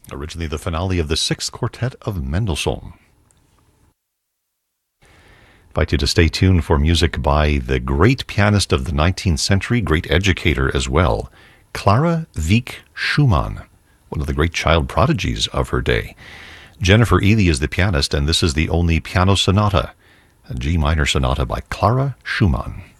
originally the finale of the Sixth Quartet of Mendelssohn. I invite you to stay tuned for music by the great pianist of the 19th century, great educator as well, Clara Wieck Schumann, one of the great child prodigies of her day. Jennifer Ely is the pianist, and this is the only piano sonata, a G minor sonata by Clara Schumann.